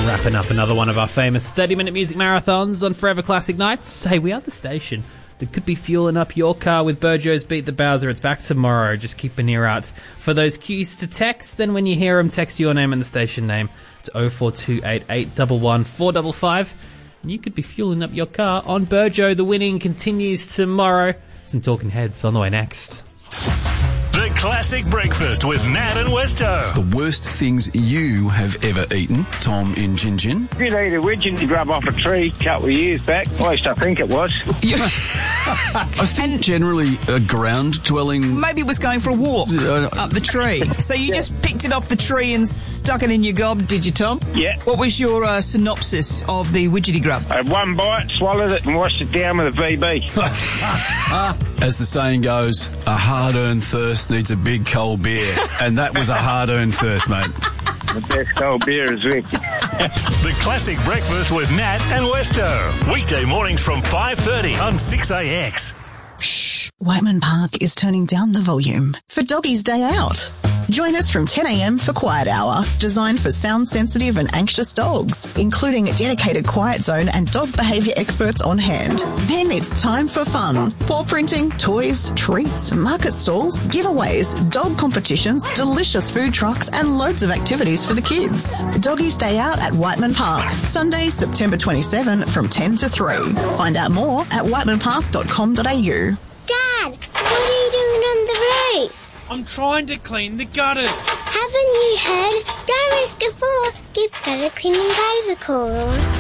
Wrapping up another one of our famous 30-minute music marathons on Forever Classic Nights. Hey, we are the station that could be fueling up your car with Bojo's Beat the Bowser. It's back tomorrow. Just keep an ear out for those cues to text. Then when you hear them, text your name and the station name to 0428811455. And you could be fueling up your car on Bojo. The winning continues tomorrow. Some talking heads on the way next. The Classic Breakfast with Nat and Westo. The worst things you have ever eaten, Tom in Gin Gin. If you'd eat a widgeon grub off a tree a couple of years back, at least I think it was. Yeah. I think generally a ground-dwelling... Maybe it was going for a walk up the tree. So you just picked it off the tree and stuck it in your gob, did you, Tom? Yeah. What was your synopsis of the widgety grub? I had one bite, swallowed it and washed it down with a VB. As the saying goes, a hard-earned thirst needs a big cold beer. And that was a hard-earned thirst, mate. The best cold beer is Vic. The Classic Breakfast with Nat and Westo. Weekday mornings from 5:30 on 6AX. Shh. Whiteman Park is turning down the volume for Doggies Day Out. Join us from 10 a.m. for Quiet Hour, designed for sound-sensitive and anxious dogs, including a dedicated quiet zone and dog behaviour experts on hand. Then it's time for fun. Paw printing, toys, treats, market stalls, giveaways, dog competitions, delicious food trucks and loads of activities for the kids. Doggies Day Out at Whiteman Park, Sunday, September 27 from 10 to 3. Find out more at whitemanpark.com.au. Dad, what are you doing on the roof? I'm trying to clean the gutters. Haven't you heard? Don't risk a fall. Give gutter cleaning guys a call.